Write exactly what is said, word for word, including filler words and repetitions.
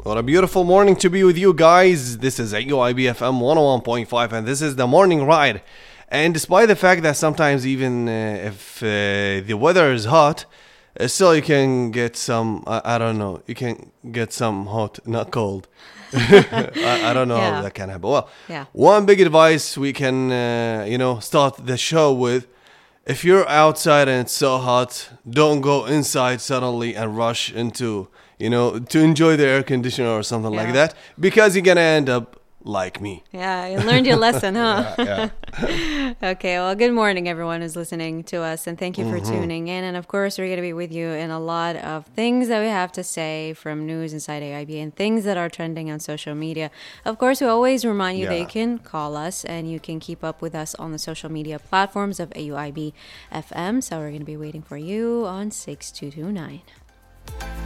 What a beautiful morning to be with you guys. This is A U I B F M one oh one point five, and this is the morning ride. And despite the fact that sometimes even uh, if uh, the weather is hot, uh, still you can get some, I, I don't know, you can get some hot, not cold. I, I don't know Yeah. how that can happen. Well, Yeah. one big advice we can, uh, you know, start the show with. If you're outside and it's so hot, don't go inside suddenly and rush into, you know, to enjoy the air conditioner or something like Yeah. that, because you're going to end up like me. Yeah, you learned your lesson, huh? Yeah. Okay, well, good morning, everyone who's listening to us, and thank you for Mm-hmm. tuning in. And of course, we're going to be with you in a lot of things that we have to say from news inside A I B and things that are trending on social media. Of course, we always remind you that Yeah. you can call us and you can keep up with us on the social media platforms of A U I B F M. So we're going to be waiting for you on six two two nine.